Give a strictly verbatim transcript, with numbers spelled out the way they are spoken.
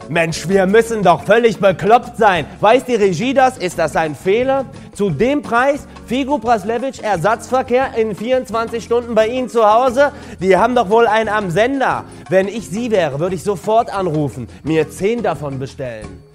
Mensch, wir müssen doch völlig bekloppt sein. Weiß die Regie das? Ist das ein Fehler? Zu dem Preis? Figo Praslewitsch Ersatzverkehr in vierundzwanzig Stunden bei Ihnen zu Hause? Die haben doch wohl einen am Sender. Wenn ich Sie wäre, würde ich sofort anrufen, mir zehn davon bestellen.